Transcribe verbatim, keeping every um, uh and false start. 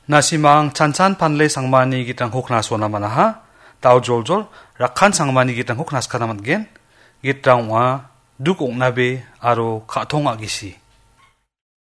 Nasimang chanchan panle sangmani gitang hukna sona manaha, tau jol jol rakhan sangmani gitang huknas kanamat gen, gitang wa duk ongnabe aro kathong agisi.